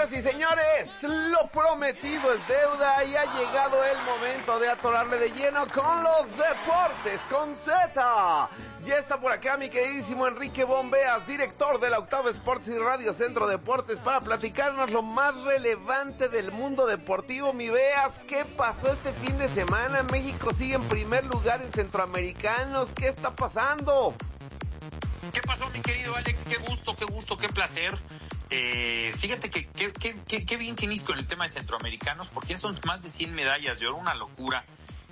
Señoras y señores, lo prometido es deuda y ha llegado el momento de atorarle de lleno con los deportes con Z. Ya está por acá mi queridísimo Enrique Bombeas, director de la Octava Sports y Radio Centro Deportes, para platicarnos lo más relevante del mundo deportivo. Mi Beas, ¿qué pasó este fin de semana? México sigue en primer lugar en Centroamericanos. ¿Qué está pasando? ¿Qué pasó, mi querido Alex? Qué gusto, qué placer. Fíjate que bien que inicio con el tema de Centroamericanos, porque ya son más de 100 medallas de oro, una locura.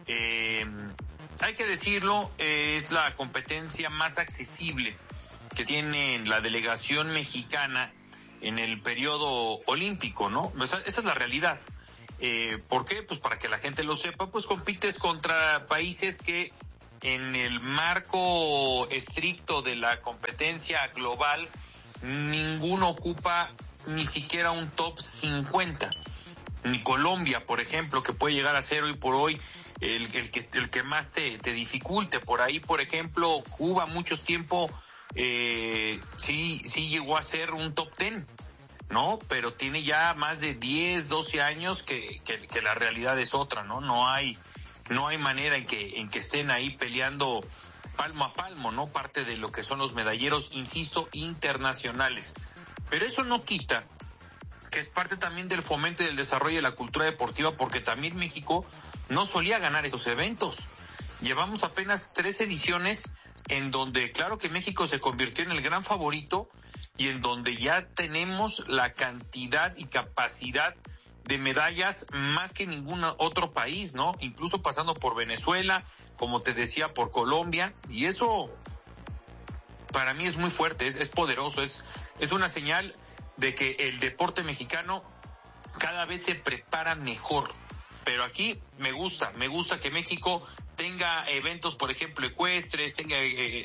Hay que decirlo, es la competencia más accesible que tiene la delegación mexicana en el periodo olímpico, ¿no? Esa es la realidad. ¿Por qué? Pues para que la gente lo sepa, pues compites contra países que en el marco estricto de la competencia global ninguno ocupa ni siquiera un top 50. Ni Colombia, por ejemplo, que puede llegar a ser hoy por hoy el que más te dificulte. Por ahí, por ejemplo, Cuba mucho tiempo sí llegó a ser un top 10, ¿no? Pero tiene ya más de 10, 12 años que la realidad es otra, ¿no? No hay manera en que estén ahí peleando palmo a palmo, ¿no? Parte de lo que son los medalleros, insisto, internacionales. Pero eso no quita que es parte también del fomento y del desarrollo de la cultura deportiva, porque también México no solía ganar esos eventos. Llevamos apenas 3 ediciones en donde, claro que México se convirtió en el gran favorito y en donde ya tenemos la cantidad y capacidad de medallas más que ningún otro país, ¿no? Incluso pasando por Venezuela, como te decía, por Colombia, y eso para mí es muy fuerte, es poderoso, es una señal de que el deporte mexicano cada vez se prepara mejor. Pero aquí me gusta que México tenga eventos, por ejemplo, ecuestres, tenga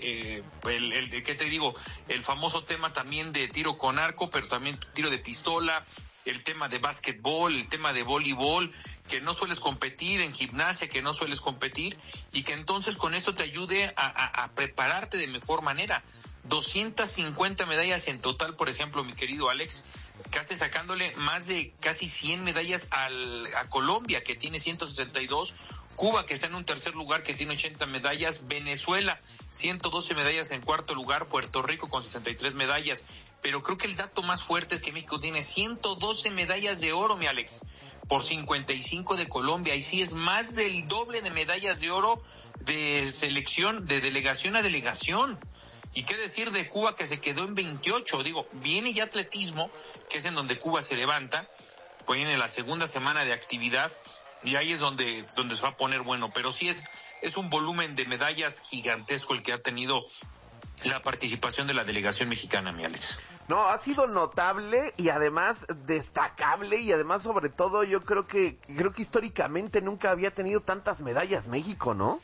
¿qué te digo? El famoso tema también de tiro con arco, pero también tiro de pistola, el tema de básquetbol, el tema de voleibol, que no sueles competir, en gimnasia que no sueles competir, y que entonces con esto te ayude a prepararte de mejor manera. 250 medallas en total, por ejemplo, mi querido Alex, casi sacándole más de casi 100 medallas a Colombia, que tiene 162, Cuba, que está en un tercer lugar, que tiene 80 medallas, Venezuela, 112 medallas en cuarto lugar, Puerto Rico con 63 medallas, pero creo que el dato más fuerte es que México tiene 112 medallas de oro, mi Alex, por 55 de Colombia, y sí es más del doble de medallas de oro de selección, de delegación a delegación. Y qué decir de Cuba, que se quedó en 28, digo, viene ya atletismo, que es en donde Cuba se levanta, pues viene la segunda semana de actividad, y ahí es donde se va a poner bueno, pero sí es un volumen de medallas gigantesco el que ha tenido la participación de la delegación mexicana, mi Alex. No, ha sido notable y además destacable, y además sobre todo yo creo que históricamente nunca había tenido tantas medallas México, ¿no?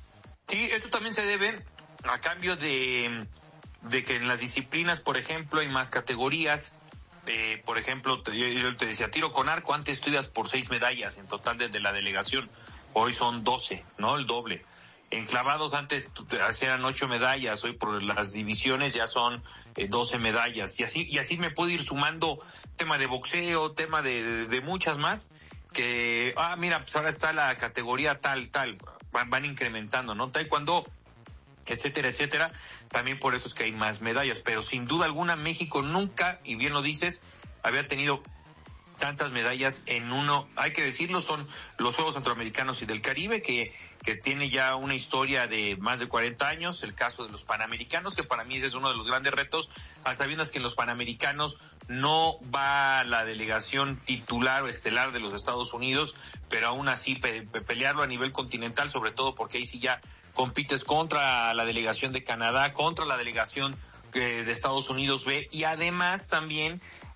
Sí, esto también se debe a cambio de que en las disciplinas, por ejemplo, hay más categorías. Por ejemplo, yo te decía, tiro con arco, antes estudias por 6 medallas en total desde la delegación, hoy son 12, ¿no? El doble. En clavados antes hacían 8 medallas, hoy por las divisiones ya son 12 medallas, y así me puedo ir sumando tema de boxeo, tema de muchas más, que, mira, pues ahora está la categoría tal, van incrementando, ¿no? Taekwondo, etcétera, etcétera, también por eso es que hay más medallas, pero sin duda alguna México nunca, y bien lo dices, había tenido tantas medallas en uno, hay que decirlo, son los Juegos Centroamericanos y del Caribe, que tiene ya una historia de más de 40 años, el caso de los Panamericanos, que para mí ese es uno de los grandes retos, a sabiendas que en los Panamericanos no va la delegación titular o estelar de los Estados Unidos, pero aún así pelearlo a nivel continental, sobre todo porque ahí sí ya compites contra la delegación de Canadá, contra la delegación de Estados Unidos B, y además también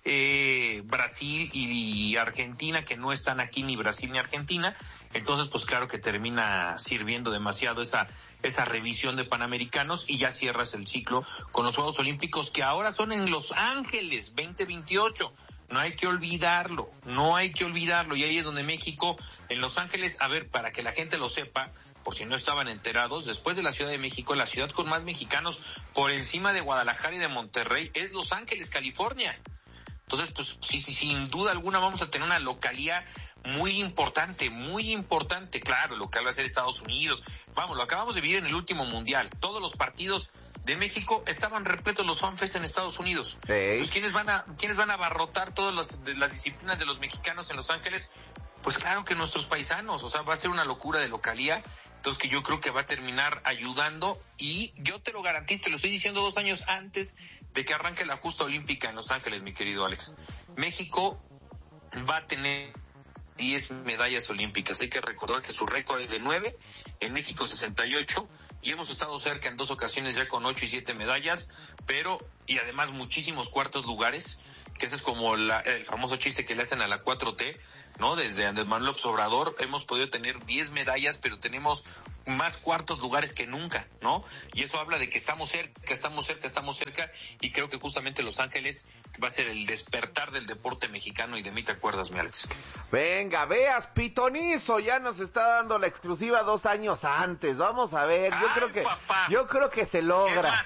Brasil y Argentina, que no están aquí ni Brasil ni Argentina. Entonces pues claro que termina sirviendo demasiado esa revisión de Panamericanos, y ya cierras el ciclo con los Juegos Olímpicos, que ahora son en Los Ángeles 2028. No hay que olvidarlo, y ahí es donde México, en Los Ángeles, a ver, para que la gente lo sepa, por si no estaban enterados, después de la Ciudad de México, la ciudad con más mexicanos por encima de Guadalajara y de Monterrey es Los Ángeles, California. Entonces, pues sí, sin duda alguna vamos a tener una localía muy importante, claro, el local va a ser Estados Unidos, vamos, lo acabamos de vivir en el último mundial, todos los partidos de México estaban repletos los fanfests en Estados Unidos. Hey. Pues ¿quiénes van a abarrotar todas las disciplinas de los mexicanos en Los Ángeles? Pues claro que nuestros paisanos, o sea, va a ser una locura de localía, entonces que yo creo que va a terminar ayudando, y yo te lo garantizo, te lo estoy diciendo 2 años antes de que arranque la justa olímpica en Los Ángeles, mi querido Alex. México va a tener 10 medallas olímpicas. Hay que recordar que su récord es de 9, en México 68, y hemos estado cerca en 2 ocasiones ya con 8 y 7 medallas, y además muchísimos cuartos lugares, que ese es como el famoso chiste que le hacen a la 4T, ¿no? Desde Andrés Manuel López Obrador hemos podido tener 10 medallas, pero tenemos más cuartos lugares que nunca, ¿no? Y eso habla de que estamos cerca, y creo que justamente Los Ángeles va a ser el despertar del deporte mexicano, y de mí te acuerdas, mi Alex. Venga, veas, Pitonizo ya nos está dando la exclusiva 2 años antes. Vamos a ver, yo creo que se logra.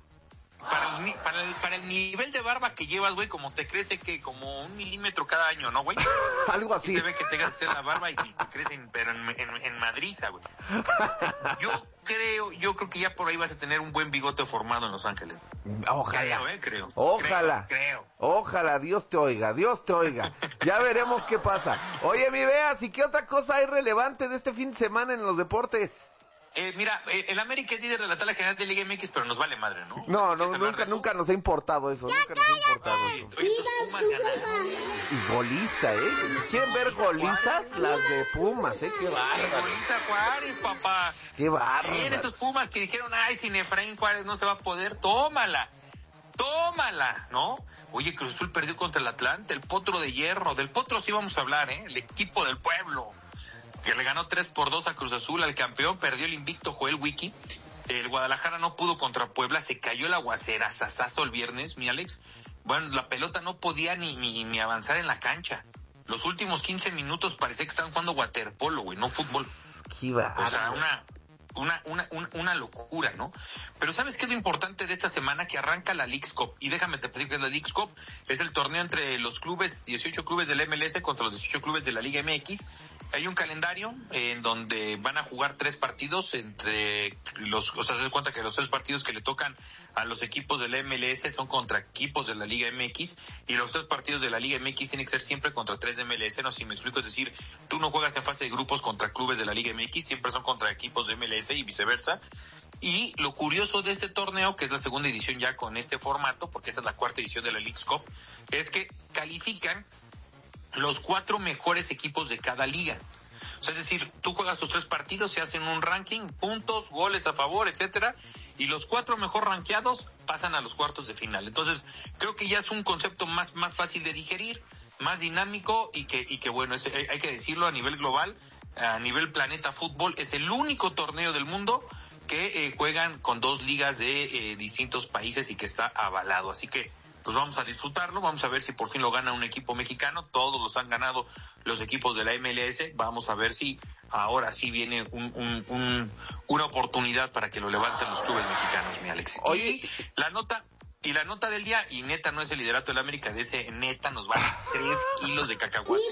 Para el nivel de barba que llevas, güey, como te crece que como 1 milímetro cada año, ¿no, güey? Algo así. Y se ve que te vas a hacer la barba y te crecen, pero en madriza, güey. Yo creo que ya por ahí vas a tener un buen bigote formado en Los Ángeles. Ojalá. Creo. Ojalá. Creo. Ojalá, Dios te oiga. Ya veremos qué pasa. Oye, mi Beas, ¿y qué otra cosa hay relevante de este fin de semana en los deportes? Mira, el América es líder de la tabla general de Liga MX, pero nos vale madre, ¿no? No, nunca nos ha importado eso. Oye, estos Pumas ganaron. Y goliza, ¿eh? Si quieren ver golizas, las de Pumas, ¿eh? Qué bárbaro. Goliza Juárez, papá. Qué bárbaro. Miren esos Pumas que dijeron, ay, sin Efraín Juárez no se va a poder. Tómala, ¿no? Oye, Cruz Azul perdió contra el Atlante, el Potro de Hierro. Del Potro sí vamos a hablar, ¿eh? El equipo del pueblo, que le ganó 3-2 a Cruz Azul, al campeón. Perdió el invicto Joel Wiki. El Guadalajara no pudo contra Puebla, se cayó el aguacera, sasazo el viernes, mi Alex. Bueno, la pelota no podía ni avanzar en la cancha. Los últimos 15 minutos parecía que estaban jugando waterpolo, güey, no fútbol. Qué bárbaro. O sea, una locura, ¿no? Pero ¿sabes qué es lo importante de esta semana? Que arranca la Leagues Cup. Y déjame te platico que la Leagues Cup es el torneo entre los clubes, 18 clubes del MLS contra los 18 clubes de la Liga MX. Hay un calendario en donde van a jugar 3 partidos entre o sea, se da cuenta que los 3 partidos que le tocan a los equipos de la MLS son contra equipos de la Liga MX, y los 3 partidos de la Liga MX tienen que ser siempre contra 3 de MLS, no sé si me explico, es decir, tú no juegas en fase de grupos contra clubes de la Liga MX, siempre son contra equipos de MLS y viceversa. Y lo curioso de este torneo, que es la segunda edición ya con este formato, porque esta es la 4ª edición de la Leagues Cup, es que califican los 4 mejores equipos de cada liga. O sea, es decir, tú juegas tus 3 partidos, se hacen un ranking, puntos, goles a favor, etcétera, y los 4 mejor rankeados pasan a los cuartos de final. Entonces, creo que ya es un concepto más fácil de digerir, más dinámico, y que bueno, hay que decirlo, a nivel global, a nivel planeta fútbol, es el único torneo del mundo que juegan con 2 ligas de distintos países y que está avalado. Así que pues vamos a disfrutarlo, vamos a ver si por fin lo gana un equipo mexicano. Todos los han ganado los equipos de la MLS. Vamos a ver si ahora sí viene una oportunidad para que lo levanten los clubes mexicanos, mi Alex. Oye, y la nota del día, y neta no es el liderato de la América, de ese neta nos van 3 kilos de cacahuate.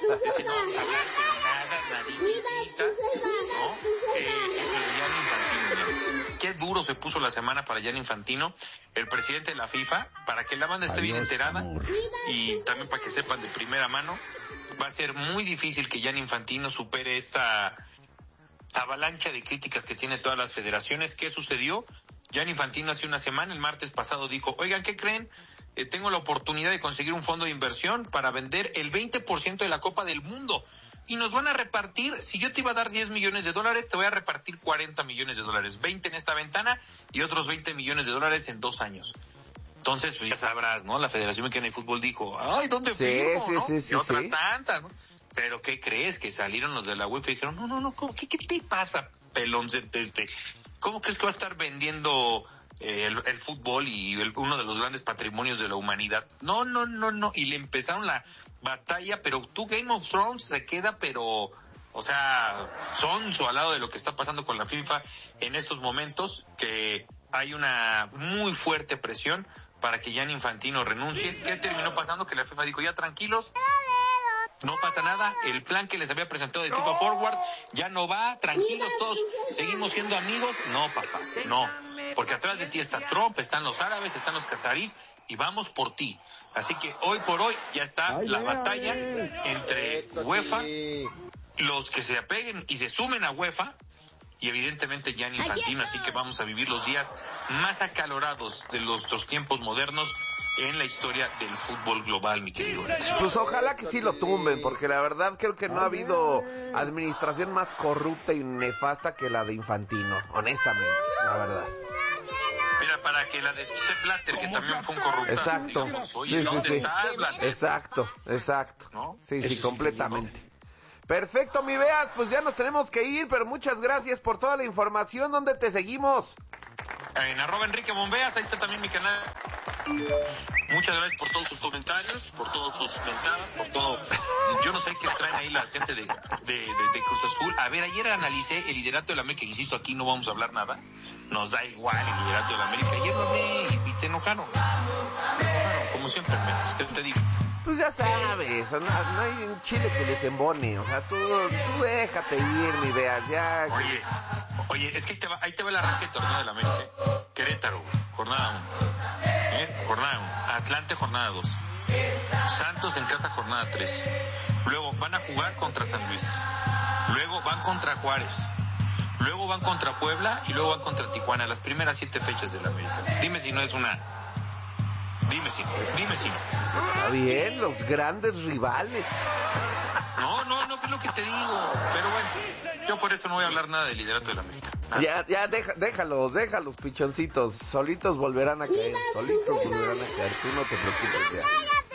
Qué duro se puso la semana para Gianni Infantino, el presidente de la FIFA, para que la banda esté bien enterada, y también para que sepan de primera mano. Va a ser muy difícil que Gianni Infantino supere esta avalancha de críticas que tiene todas las federaciones. ¿Qué sucedió? Gianni Infantino hace una semana, el martes pasado, dijo, oigan, ¿qué creen? Tengo la oportunidad de conseguir un fondo de inversión para vender el 20% de la Copa del Mundo. Y nos van a repartir, si yo te iba a dar $10 millones, te voy a repartir $40 millones, 20 en esta ventana y otros $20 millones en 2 años. Entonces, pues ya sabrás, ¿no? La Federación Mexicana de Fútbol dijo, ay, ¿dónde firmo, no? Y otras tantas, ¿no? Pero ¿qué crees? Que salieron los de la UEFA y dijeron, no, ¿qué te pasa, pelón? ¿Cómo crees que va a estar vendiendo el fútbol y uno de los grandes patrimonios de la humanidad? No. Y le empezaron la batalla, pero tú Game of Thrones se queda, pero, o sea, sonso al lado de lo que está pasando con la FIFA en estos momentos, que hay una muy fuerte presión para que Gianni Infantino renuncie. ¿Qué terminó pasando? Que la FIFA dijo, ya tranquilos, no pasa nada, el plan que les había presentado de FIFA Forward ya no va, tranquilos todos, seguimos siendo amigos. No, papá, no, porque atrás de ti está Trump, están los árabes, están los catarís y vamos por ti. Así que hoy por hoy ya está la batalla entre UEFA, los que se apeguen y se sumen a UEFA, y evidentemente Gianni Infantino. Así que vamos a vivir los días más acalorados de nuestros tiempos modernos en la historia del fútbol global, mi querido. Pues ojalá que sí lo tumben, porque la verdad creo que no ha habido administración más corrupta y nefasta que la de Infantino, honestamente, la verdad. Mira, para que la de Sepp Blatter, que también fue un corrupto. Exacto. Digamos, oye, ¿dónde estás, Blatter? Exacto. ¿No? Sí, completamente. Perfecto, mi Beas, pues ya nos tenemos que ir, pero muchas gracias por toda la información. ¿Dónde te seguimos? En @Enrique Bombeas, ahí está también mi canal. Muchas gracias por todos sus comentarios, por todas sus mentadas, por todo. Yo no sé qué traen ahí la gente de Cruz Azul. A ver, ayer analicé el liderato de la América, insisto, aquí no vamos a hablar nada. Nos da igual el liderato de la América. Ayer lo vi y se enojaron. Como siempre, ¿qué te digo? Pues ya sabes, no hay un chile que les embone, o sea, tú déjate ir, mi Beas, ya. Oye, es que ahí te va el arranque del torneo de la América. Querétaro, jornada 1. Jornada 1. Atlante, jornada 2. Santos en casa, jornada 3. Luego van a jugar contra San Luis. Luego van contra Juárez. Luego van contra Puebla y luego van contra Tijuana. Las primeras 7 fechas de la América. Dime si no es una... Dime si. Está bien, los grandes rivales. No, es lo que te digo. Pero bueno, yo por eso no voy a hablar nada del liderato de la América. Nada. Ya, déjalos, pichoncitos. Solitos volverán a caer. Tú no te preocupes ya.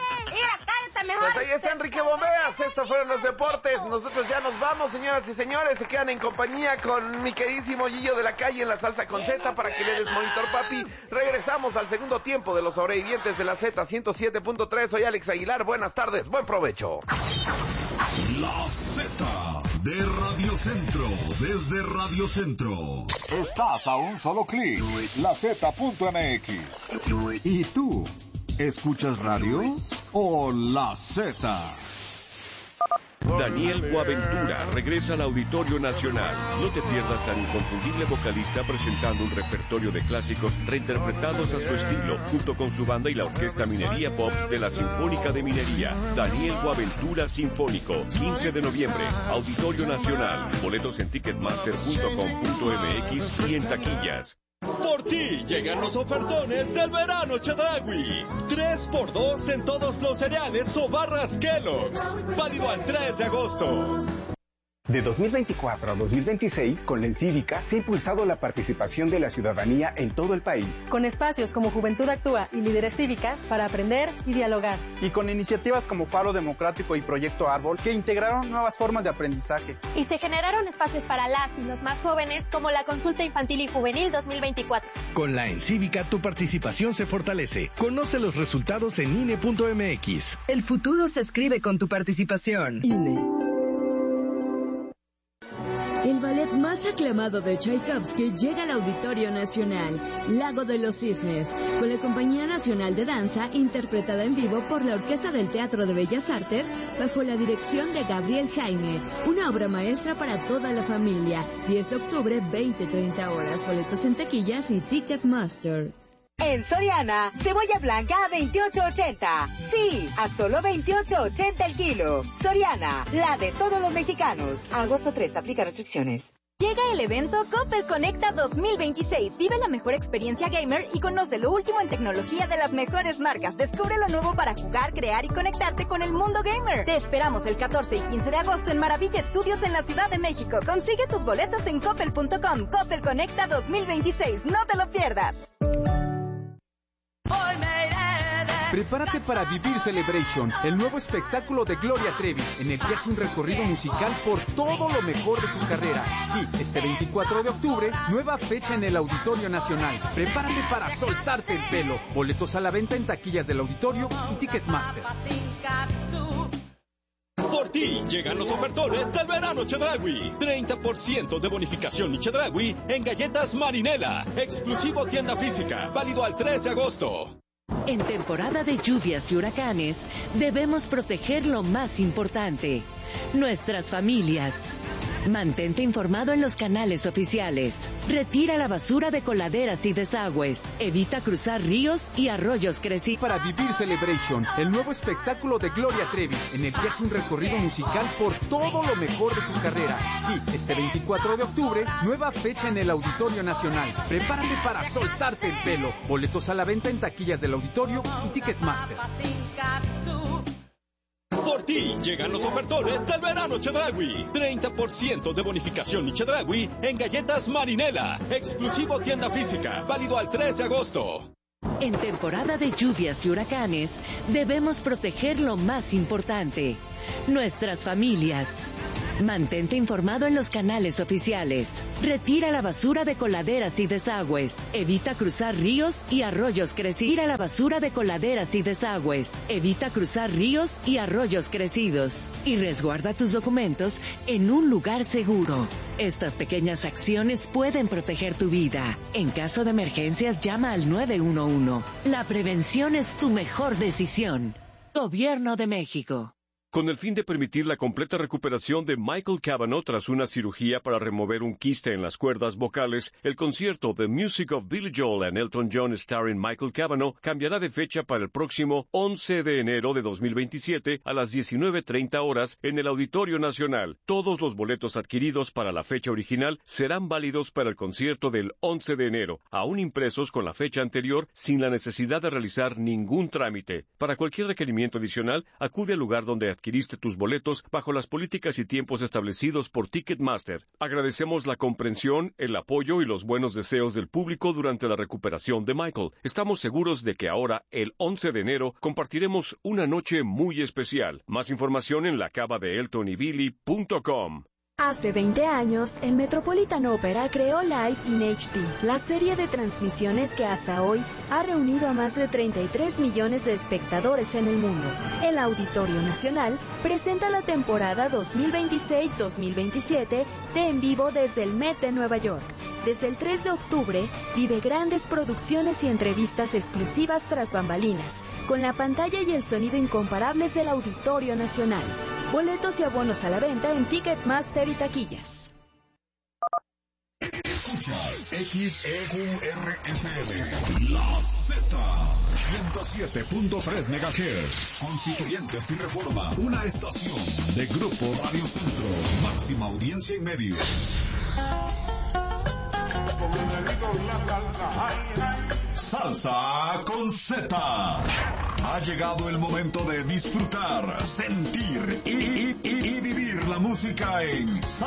Pues ahí está Enrique Bombeas, estos fueron los deportes, nosotros ya nos vamos, señoras y señores, se quedan en compañía con mi queridísimo Gillo de la Calle en la salsa con Z para que le des monitor, papi. Regresamos al segundo tiempo de los sobrevivientes de la Z 107.3, soy Alex Aguilar, buenas tardes, buen provecho. La Z de Radio Centro, desde Radio Centro. Estás a un solo clic, LaZ.mx. ¿Y tú? ¿Escuchas radio o La Z? Daniel Boaventura regresa al Auditorio Nacional. No te pierdas al inconfundible vocalista presentando un repertorio de clásicos reinterpretados a su estilo, junto con su banda y la Orquesta Minería Pops de la Sinfónica de Minería. Daniel Boaventura Sinfónico, 15 de noviembre, Auditorio Nacional. Boletos en ticketmaster.com.mx y en taquillas. Por ti llegan los ofertones del verano Chedraui. 3x2 en todos los cereales o barras Kellogg's. Válido al 3 de agosto. De 2024 a 2026, con la Encívica se ha impulsado la participación de la ciudadanía en todo el país. Con espacios como Juventud Actúa y Líderes Cívicas para aprender y dialogar. Y con iniciativas como Faro Democrático y Proyecto Árbol que integraron nuevas formas de aprendizaje. Y se generaron espacios para las y los más jóvenes como la Consulta Infantil y Juvenil 2024. Con la Encívica tu participación se fortalece. Conoce los resultados en INE.mx. El futuro se escribe con tu participación. INE. El ballet más aclamado de Tchaikovsky llega al Auditorio Nacional, Lago de los Cisnes, con la Compañía Nacional de Danza, interpretada en vivo por la Orquesta del Teatro de Bellas Artes, bajo la dirección de Gabriel Jaime. Una obra maestra para toda la familia. 10 de octubre, 20-30 horas. Boletos en taquillas y Ticketmaster. En Soriana, cebolla blanca a 28.80. Sí, a solo 28.80 el kilo. Soriana, la de todos los mexicanos. Agosto 3, aplica restricciones. Llega el evento Coppel Conecta 2026. Vive la mejor experiencia gamer y conoce lo último en tecnología de las mejores marcas. Descubre lo nuevo para jugar, crear y conectarte con el mundo gamer. Te esperamos el 14 y 15 de agosto en Maravilla Studios en la Ciudad de México. Consigue tus boletos en coppel.com. Coppel Conecta 2026. No te lo pierdas. Prepárate para vivir Celebration, el nuevo espectáculo de Gloria Trevi, en el que hace un recorrido musical por todo lo mejor de su carrera. Sí, este 24 de octubre, nueva fecha en el Auditorio Nacional. Prepárate para soltarte el pelo. Boletos a la venta en taquillas del Auditorio y Ticketmaster. Por ti llegan los ofertones del verano Chedraui. 30% de bonificación y Chedraui en galletas Marinela. Exclusivo tienda física. Válido al 3 de agosto. En temporada de lluvias y huracanes, debemos proteger lo más importante, nuestras familias. Mantente informado en los canales oficiales. Retira la basura de coladeras y desagües. Evita cruzar ríos y arroyos crecidos. Para vivir Celebration, el nuevo espectáculo de Gloria Trevi, en el que hace un recorrido musical por todo lo mejor de su carrera. Sí, este 24 de octubre, nueva fecha en el Auditorio Nacional. Prepárate para soltarte el pelo. Boletos a la venta en taquillas del auditorio y Ticketmaster. Por ti llegan los ofertones del verano Chedraui. 30% de bonificación y Chedraui en galletas Marinela. Exclusivo tienda física. Válido al 3 de agosto. En temporada de lluvias y huracanes, debemos proteger lo más importante, nuestras familias. Mantente informado en los canales oficiales. Retira la basura de coladeras y desagües. Evita cruzar ríos y arroyos crecidos. Retira la basura de coladeras y desagües. Evita cruzar ríos y arroyos crecidos. Y resguarda tus documentos en un lugar seguro. Estas pequeñas acciones pueden proteger tu vida. En caso de emergencias, llama al 911. La prevención es tu mejor decisión. Gobierno de México. Con el fin de permitir la completa recuperación de Michael Cavanaugh tras una cirugía para remover un quiste en las cuerdas vocales, el concierto The Music of Billy Joel and Elton John starring Michael Cavanaugh cambiará de fecha para el próximo 11 de enero de 2027 a las 19:30 horas en el Auditorio Nacional. Todos los boletos adquiridos para la fecha original serán válidos para el concierto del 11 de enero, aún impresos con la fecha anterior sin la necesidad de realizar ningún trámite. Para cualquier requerimiento adicional, acude al lugar donde adquiriste tus boletos bajo las políticas y tiempos establecidos por Ticketmaster. Agradecemos la comprensión, el apoyo y los buenos deseos del público durante la recuperación de Michael. Estamos seguros de que ahora, el 11 de enero, compartiremos una noche muy especial. Más información en lacavadeeltonybilly.com. Hace 20 años, el Metropolitan Opera creó Live in HD, la serie de transmisiones que hasta hoy ha reunido a más de 33 millones de espectadores en el mundo. El Auditorio Nacional presenta la temporada 2026-2027 de En Vivo desde el Met de Nueva York. Desde el 3 de octubre, vive grandes producciones y entrevistas exclusivas tras bambalinas, con la pantalla y el sonido incomparables del Auditorio Nacional. Boletos y abonos a la venta en Ticketmaster y taquillas. Escuchas XEQRFM, La Z, 107.3 MHz, Constituyentes y Reforma, una estación de Grupo Radio Centro, máxima audiencia y medios. Salsa con Z. Ha llegado el momento de disfrutar, sentir y vivir la música en Salsa.